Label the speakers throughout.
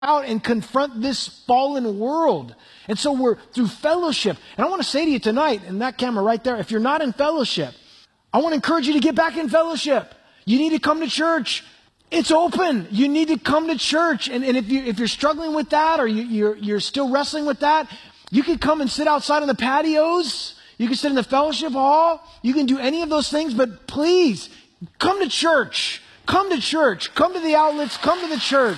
Speaker 1: out and confront this fallen world. And so we're through fellowship. And I want to say to you tonight, in that camera right there, if you're not in fellowship, I want to encourage you to get back in fellowship. You need to come to church. It's open. You need to come to church. And if you're struggling with that, or you're still wrestling with that, you can come and sit outside on the patios. You can sit in the fellowship hall. You can do any of those things, but please come to church. Come to church. Come to the outlets. Come to the church.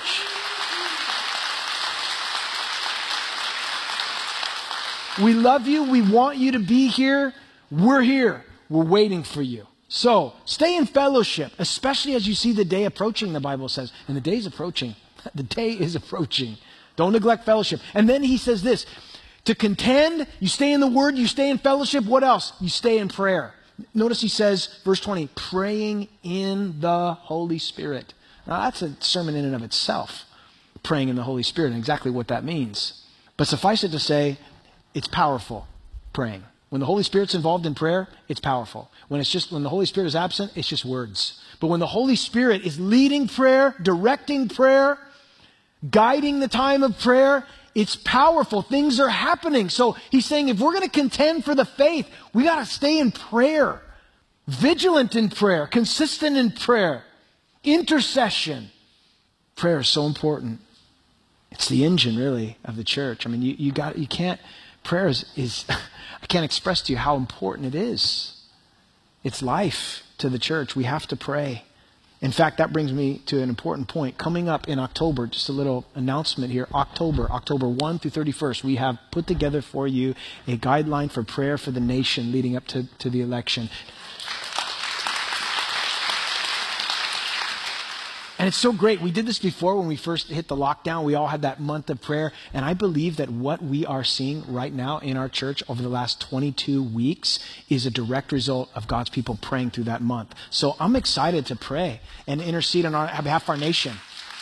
Speaker 1: We love you. We want you to be here. We're here. We're waiting for you. So stay in fellowship, especially as you see the day approaching, the Bible says. And the day is approaching. The day is approaching. Don't neglect fellowship. And then he says this, to contend, you stay in the word, you stay in fellowship. What else? You stay in prayer. Notice he says, verse 20, praying in the Holy Spirit. Now that's a sermon in and of itself, praying in the Holy Spirit, and exactly what that means. But suffice it to say, it's powerful, praying. When the Holy Spirit's involved in prayer, it's powerful. When the Holy Spirit is absent, it's just words. But when the Holy Spirit is leading prayer, directing prayer, guiding the time of prayer, it's powerful. Things are happening. So he's saying if we're going to contend for the faith, we got to stay in prayer, vigilant in prayer, consistent in prayer, intercession. Prayer is so important. It's the engine, really, of the church. I mean, prayer is I can't express to you how important it is. It's life to the church. We have to pray. In fact, that brings me to an important point. Coming up in October, just a little announcement here, October 1 through 31st, we have put together for you a guideline for prayer for the nation leading up to the election. And it's so great. We did this before when we first hit the lockdown. We all had that month of prayer. And I believe that what we are seeing right now in our church over the last 22 weeks is a direct result of God's people praying through that month. So I'm excited to pray and intercede on behalf of our nation.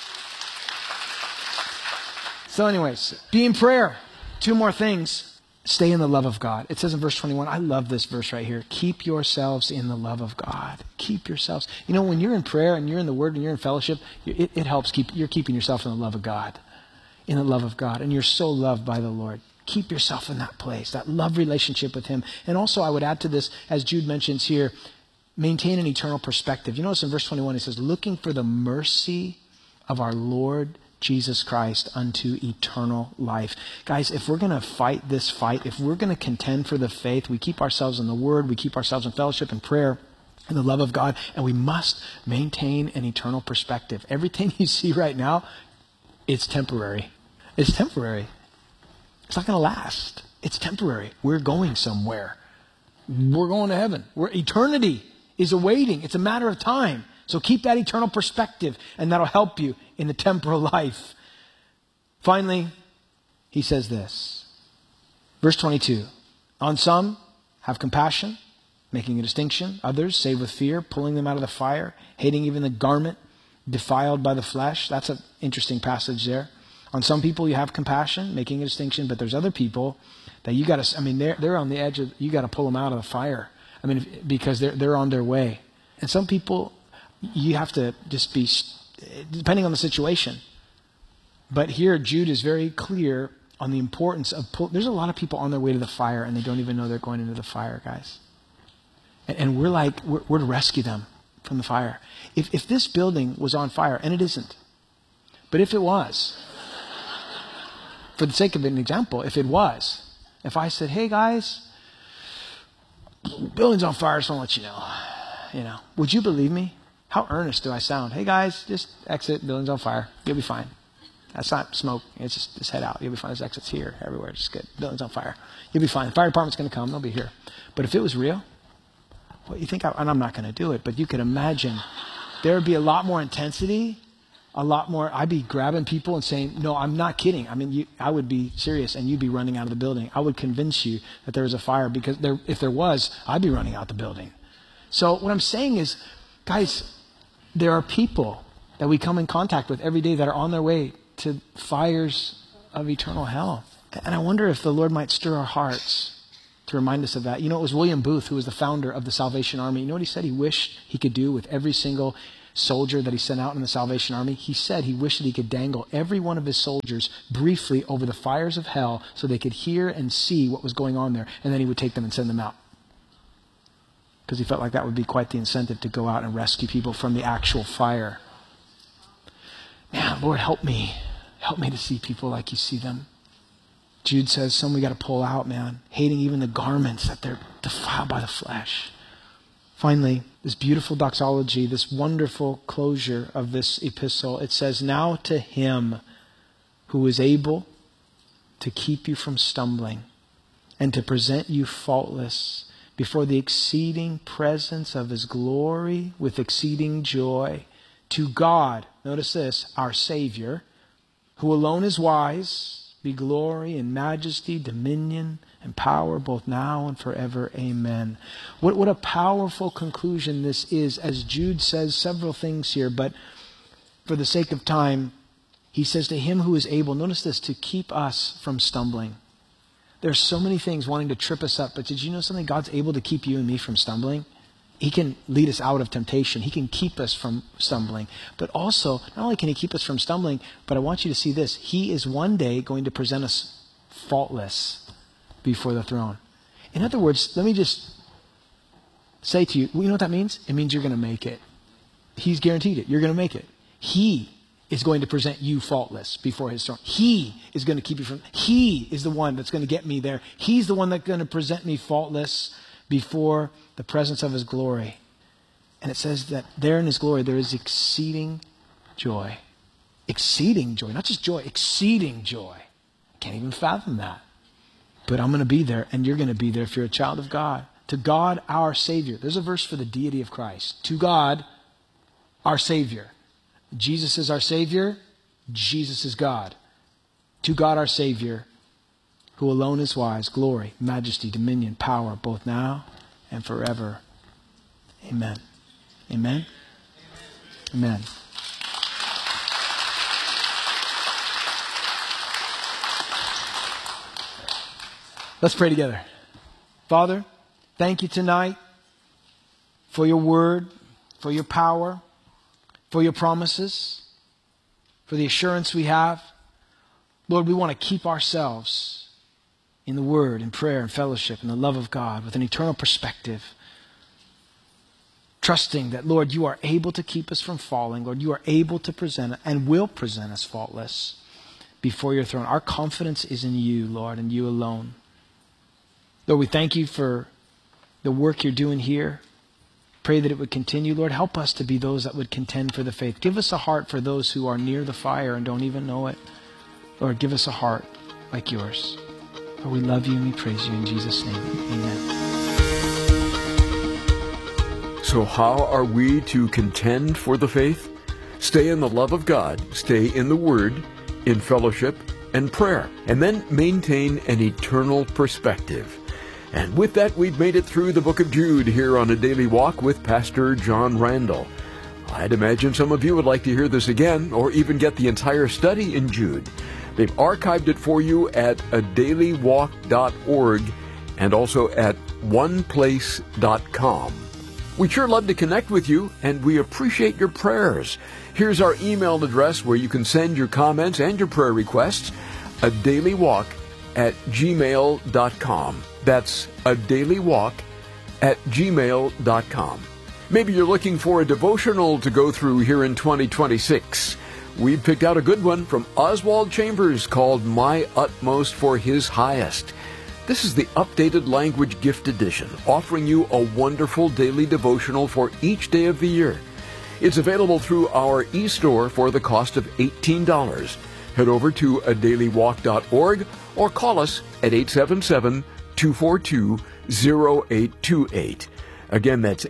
Speaker 1: So anyways, be in prayer. Two more things. Stay in the love of God. It says in verse 21, I love this verse right here. Keep yourselves in the love of God. Keep yourselves. You know, when you're in prayer and you're in the Word and you're in fellowship, it helps you're keeping yourself in the love of God. In the love of God. And you're so loved by the Lord. Keep yourself in that place, that love relationship with Him. And also I would add to this, as Jude mentions here, maintain an eternal perspective. You notice in verse 21, it says, looking for the mercy of our Lord Jesus Christ unto eternal life. Guys, if we're going to fight this fight, if we're going to contend for the faith, we keep ourselves in the Word, we keep ourselves in fellowship and prayer and the love of God, and we must maintain an eternal perspective. Everything you see right now, it's temporary. It's temporary. It's not going to last. It's temporary. We're going somewhere. We're going to heaven. Eternity is awaiting. It's a matter of time. So keep that eternal perspective, and that'll help you in the temporal life. Finally, he says this. Verse 22. On some, have compassion, making a distinction. Others, save with fear, pulling them out of the fire, hating even the garment defiled by the flesh. That's an interesting passage there. On some people, you have compassion, making a distinction, but there's other people that you got to, they're on the edge of, you got to pull them out of the fire. Because they're on their way. And some people, you have to just be, depending on the situation. But here, Jude is very clear on the importance of, there's a lot of people on their way to the fire and they don't even know they're going into the fire, guys. And we're to rescue them from the fire. If this building was on fire, and it isn't, but if it was, for the sake of an example, if I said, hey guys, building's on fire, just want to let you know, would you believe me? How earnest do I sound? Hey guys, just exit, building's on fire. You'll be fine. That's not smoke. It's just head out. You'll be fine. There's exits here, everywhere. It's good. Building's on fire. You'll be fine. The fire department's going to come. They'll be here. But if it was real, well, you think, and I'm not going to do it, but you could imagine there would be a lot more intensity, a lot more. I'd be grabbing people and saying, no, I'm not kidding. I would be serious, and you'd be running out of the building. I would convince you that there was a fire, because if there was, I'd be running out the building. So what I'm saying is, guys, there are people that we come in contact with every day that are on their way to fires of eternal hell. And I wonder if the Lord might stir our hearts to remind us of that. You know, it was William Booth who was the founder of the Salvation Army. You know what he said he wished he could do with every single soldier that he sent out in the Salvation Army, he said he wished that he could dangle every one of his soldiers briefly over the fires of hell so they could hear and see what was going on there, and then he would take them and send them out. Because he felt like that would be quite the incentive to go out and rescue people from the actual fire. Man, Lord, help me. Help me to see people like you see them. Jude says, some we got to pull out, man. Hating even the garments that they're defiled by the flesh. Finally, this beautiful doxology, this wonderful closure of this epistle, it says, now to him who is able to keep you from stumbling and to present you faultless before the exceeding presence of his glory with exceeding joy. To God, notice this, our Savior, who alone is wise, be glory and majesty, dominion and power, both now and forever. Amen. What a powerful conclusion this is, as Jude says several things here, but for the sake of time, he says to him who is able, notice this, to keep us from stumbling. There's so many things wanting to trip us up, but did you know something? God's able to keep you and me from stumbling. He can lead us out of temptation. He can keep us from stumbling. But also, not only can he keep us from stumbling, but I want you to see this. He is one day going to present us faultless before the throne. In other words, let me just say to you, you know what that means? It means you're going to make it. He's guaranteed it. You're going to make it. He is going to present you faultless before his throne. He is going to keep you from, he is the one that's going to get me there. He's the one that's going to present me faultless before the presence of his glory. And it says that there in his glory there is exceeding joy. Exceeding joy. Not just joy, exceeding joy. I can't even fathom that. But I'm going to be there, and you're going to be there if you're a child of God. To God, our Savior. There's a verse for the deity of Christ. To God, our Savior. Jesus is our Savior. Jesus is God. To God, our Savior, who alone is wise, glory, majesty, dominion, power, both now and forever. Amen. Amen. Amen. Let's pray together. Father, thank you tonight for your word, for your power, for your promises, for the assurance we have. Lord, we want to keep ourselves in the word, in prayer, and fellowship, and the love of God with an eternal perspective. Trusting that, Lord, you are able to keep us from falling. Lord, you are able to present and will present us faultless before your throne. Our confidence is in you, Lord, and you alone. Lord, we thank you for the work you're doing here. Pray that it would continue. Lord, help us to be those that would contend for the faith. Give us a heart for those who are near the fire and don't even know it. Lord, give us a heart like yours. Lord, we love you and we praise you in Jesus' name. Amen.
Speaker 2: So how are we to contend for the faith? Stay in the love of God. Stay in the Word, in fellowship, and prayer. And then maintain an eternal perspective. And with that, we've made it through the book of Jude here on A Daily Walk with Pastor John Randall. I'd imagine some of you would like to hear this again, or even get the entire study in Jude. They've archived it for you at adailywalk.org and also at oneplace.com. We'd sure love to connect with you, and we appreciate your prayers. Here's our email address where you can send your comments and your prayer requests, adailywalk@gmail.com. That's adailywalk@gmail.com. Maybe you're looking for a devotional to go through here in 2026. We've picked out a good one from Oswald Chambers called My Utmost for His Highest. This is the updated language gift edition, offering you a wonderful daily devotional for each day of the year. It's available through our e-store for the cost of $18. Head over to adailywalk.org or call us at 877-242-0828. Again, that's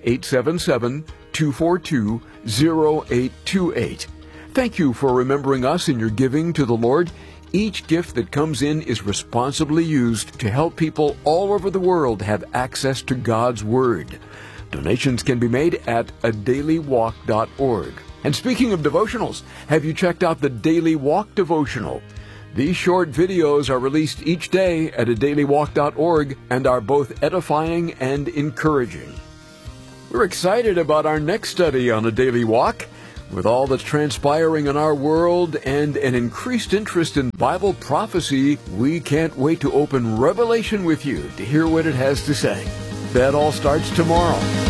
Speaker 2: 877-242-0828. Thank you for remembering us in your giving to the Lord. Each gift that comes in is responsibly used to help people all over the world have access to God's Word. Donations can be made at adailywalk.org. And speaking of devotionals, have you checked out the Daily Walk devotional? These short videos are released each day at adailywalk.org and are both edifying and encouraging. We're excited about our next study on A Daily Walk. With all that's transpiring in our world and an increased interest in Bible prophecy, we can't wait to open Revelation with you to hear what it has to say. That all starts tomorrow.